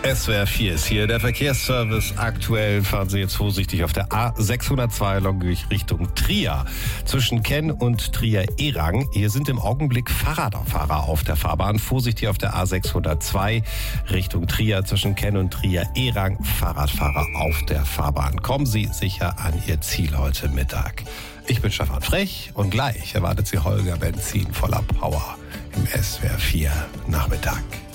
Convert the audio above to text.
SWR 4 ist hier der Verkehrsservice. Aktuell fahren Sie jetzt vorsichtig auf der A602 Longueuil Richtung Trier. Zwischen Kenn und Trier-Erang. Hier sind im Augenblick Fahrradfahrer auf der Fahrbahn. Vorsichtig auf der A602 Richtung Trier. Zwischen Kenn und Trier-Erang. Fahrradfahrer auf der Fahrbahn. Kommen Sie sicher an Ihr Ziel heute Mittag. Ich bin Stefan Frech und gleich erwartet Sie Holger Benzin voller Power im SWR 4 Nachmittag.